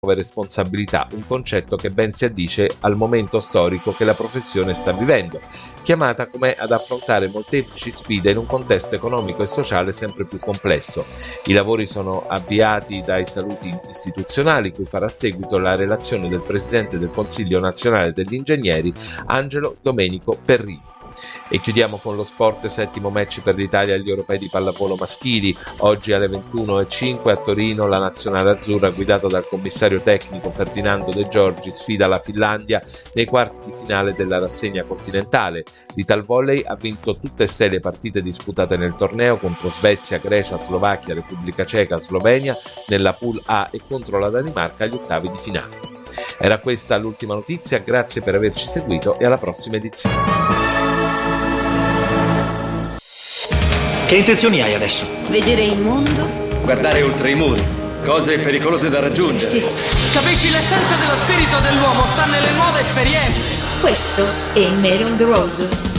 nuove responsabilità, un concetto che ben si addice al momento storico che la professione sta vivendo, chiamata com'è ad affrontare molteplici sfide in un contesto economico e sociale sempre più complesso. I lavori sono avviati dai saluti istituzionali, cui farà seguito la relazione del Presidente del Consiglio Nazionale degli Ingegneri, Angelo Domenico Perrini. E chiudiamo con lo sport, settimo match per l'Italia agli europei di pallavolo maschili. Oggi alle 21:05 a Torino la nazionale azzurra, guidata dal commissario tecnico Ferdinando De Giorgi, sfida la Finlandia nei quarti di finale della rassegna continentale. L'Ital Volley ha vinto tutte e 6 le partite disputate nel torneo contro Svezia, Grecia, Slovacchia, Repubblica Ceca, Slovenia nella Pool A e contro la Danimarca agli ottavi di finale. Era questa l'ultima notizia, grazie per averci seguito e alla prossima edizione. Che intenzioni hai adesso? Vedere il mondo. Guardare oltre i muri. Cose pericolose da raggiungere. Sì. Capisci, l'essenza dello spirito dell'uomo sta nelle nuove esperienze. Questo è Mary on the Road.